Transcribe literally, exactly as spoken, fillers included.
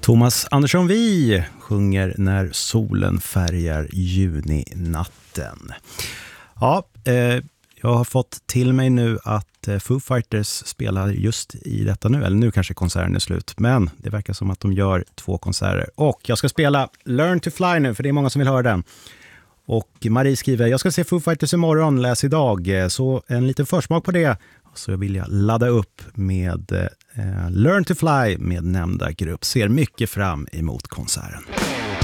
Thomas Andersson Vi sjunger När solen färgar juninatten. Ja, eh, jag har fått till mig nu att eh, Foo Fighters spelar just i detta nu, eller nu kanske konserten är slut, men det verkar som att de gör två konserter. Och jag ska spela Learn to Fly nu, för det är många som vill höra den. Och Marie skriver, jag ska se Foo Fighters imorgon, läs idag. Så en liten försmak på det. Så vill jag ladda upp med eh, Learn to Fly med nämnda grupp. Ser mycket fram emot konserten.